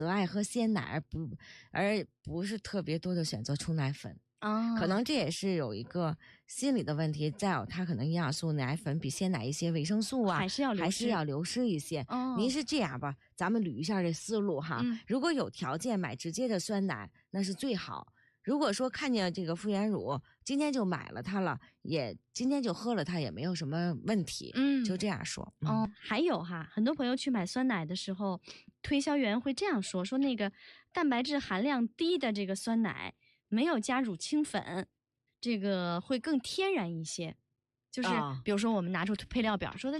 爱喝鲜奶，而不是特别多的选择冲奶粉。可能这也是有一个心理的问题，再有它可能营养素奶粉比鲜奶一些维生素啊还是要流失一些。您是这样吧，咱们捋一下这思路哈。如果有条件买直接的酸奶，那是最好。如果说看见这个复原乳，今天就买了它了，也今天就喝了它，也没有什么问题。就这样说。 还有哈，很多朋友去买酸奶的时候，推销员会这样说那个蛋白质含量低的这个酸奶没有加乳清粉，这个会更天然一些。就是比如说我们拿出配料表说的